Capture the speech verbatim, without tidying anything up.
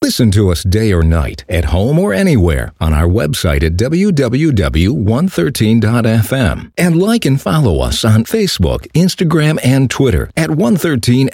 Listen to us day or night, at home or anywhere, on our website at w w w dot one thirteen dot f m. And like and follow us on Facebook, Instagram, and Twitter at one thirteen